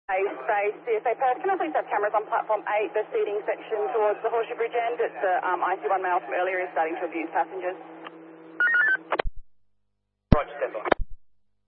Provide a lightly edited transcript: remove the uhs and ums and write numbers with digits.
Space, CSA Perth. Can I please have cameras on platform 8, the seating section towards the Horseshoe Bridge end? It's the IC1 male from earlier is starting to abuse passengers. Right, stand by.